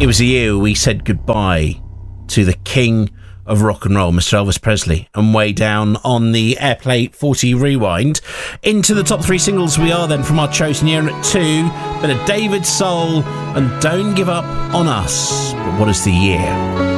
It was a year we said goodbye to the king of rock and roll, Mr. Elvis Presley, and way down on the Airplay 40 Rewind. Into the top 3 singles we are then from our chosen year, and at 2, bit of David Soul and Don't Give Up on Us. But what is the year?